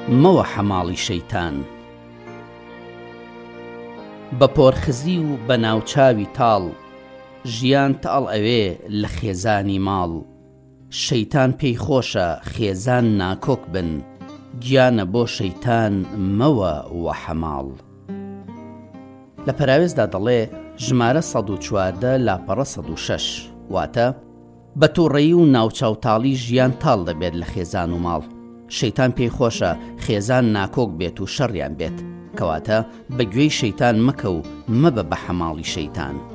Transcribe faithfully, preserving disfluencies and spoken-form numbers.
مەوە حەماڵی شەیتان. بە پۆرخزی و بە ناوچاوی تاڵ، ژیان تاڵ ئەوێ لە خێزانی ماڵ. شەیتان پێی خۆشە خێزان ناکۆک بن، گیانە بۆ شەیتان مەوە وە حەماڵ. لە پەراوێزدا دەڵێ ژمارە سەد و چواردە لاپەڕە سەد و شەش، واتە بە تووڕەیی و ناوچاوتاڵی ژیان تاڵ دەبێت لە خێزان و ماڵ. شەیتان پێی خۆشە خێزان ناکۆک بێت و شەڕیان بێت، کەواتە بە گوێی شەیتان مەکە و مەبە بە حەماڵی شەیتان.